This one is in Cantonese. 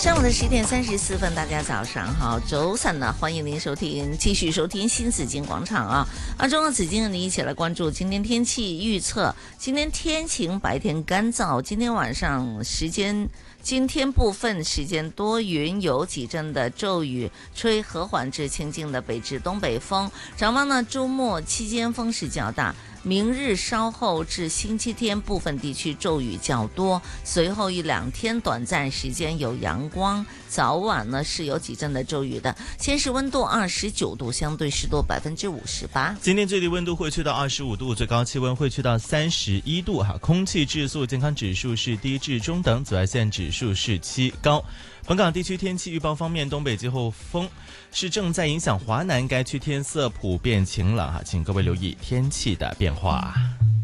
上午的10:34，大家早上好，周三呢，欢迎您继续收听新紫金广场啊。中国紫金，你一起来关注今天天气预测。今天天晴，白天干燥，今天晚上今天部分时间多云，有几阵的骤雨，吹和缓至清劲的北至东北风。展望呢，周末期间风势较大。明日稍后至星期天，部分地区骤雨较多，随后1-2天短暂时间有阳光，早晚呢是有几阵的骤雨的。现时温度29度，相对湿度58%。 今天最低温度会去到25度，最高气温会去到31度哈。空气质素健康指数是低至中等，紫外线指数是7，高。本港地区天气预报方面，东北季候风是正在影响华南，该区天色普遍晴朗哈，请各位留意天气的变化。